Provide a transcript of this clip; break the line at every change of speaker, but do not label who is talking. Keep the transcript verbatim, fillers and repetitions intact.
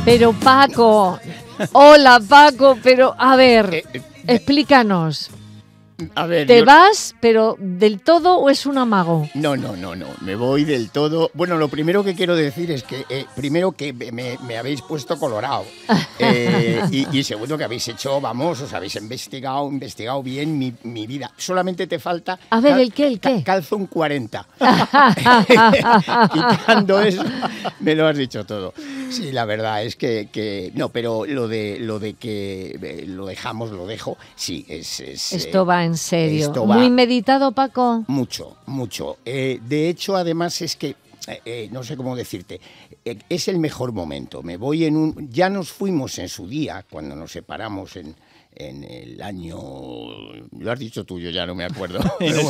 Pero Paco, hola Paco, pero a ver,
Eh, eh,
explícanos.
A ver,
¿Te
yo-
vas, pero del todo o es un amago?
No, no, no, no, me voy del todo. Bueno, lo primero que quiero decir es que, eh, primero que me, me habéis puesto colorado eh, y, y segundo que habéis hecho, vamos, os habéis investigado, investigado bien mi, mi vida. Solamente te falta...
A ver,
cal-
¿el qué, el qué?
ca- Calzo un cuarenta. Quitando eso, me lo has dicho todo. Sí, la verdad es que, que no, pero lo de lo de que eh, lo dejamos, lo dejo, sí, es... es,
Esto
eh,
va en serio.
esto va-
¿Muy meditado, Paco?
Mucho, mucho. Eh, de hecho, además es que, eh, eh, no sé cómo decirte, eh, es el mejor momento. Me voy en un... Ya nos fuimos en su día, cuando nos separamos en, en el año... Lo has dicho tú, yo ya no me acuerdo.
En el